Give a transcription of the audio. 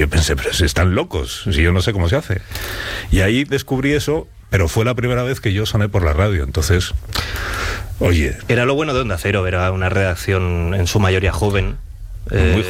yo pensé, pero si están locos, si yo no sé cómo se hace. Y ahí descubrí eso, pero fue la primera vez que yo soné por la radio, entonces, oye... Era lo bueno de Onda Cero, era una redacción en su mayoría joven. Muy